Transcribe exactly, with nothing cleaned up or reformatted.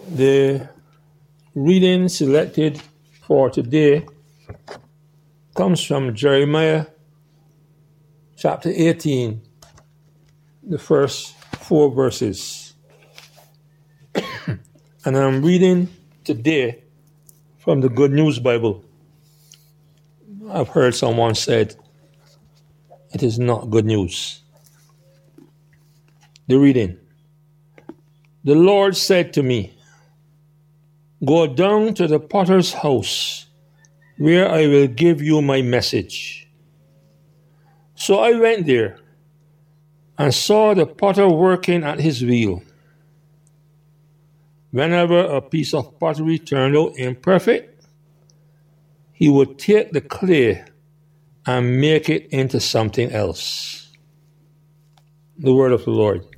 The reading selected for today comes from Jeremiah chapter eighteen, the first four verses. And I'm reading today from the Good News Bible. I've heard someone said it is not good news. The reading. The Lord said to me, "Go down to the potter's house, where I will give you my message." So I went there and saw the potter working at his wheel. Whenever a piece of pottery turned out imperfect, he would take the clay and make it into something else. The word of the Lord.